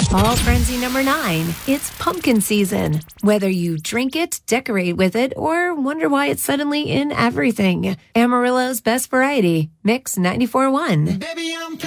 Fall Frenzy number 9. It's pumpkin season. Whether you drink it, decorate with it, or wonder why it's suddenly in everything. Amarillo's best variety. Mix 94.1. Baby, I'm